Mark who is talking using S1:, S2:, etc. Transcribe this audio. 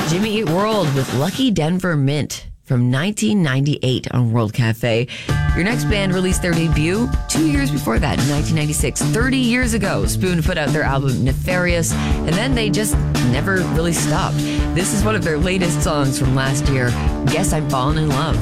S1: Jimmy Eat World with Lucky Denver Mint from 1998 on World Cafe. Your next band released their debut 2 years before that, in 1996. 30 years ago, Spoon put out their album Nefarious, and then they just never really stopped. This is one of their latest songs from last year, Guess I'm Falling in Love.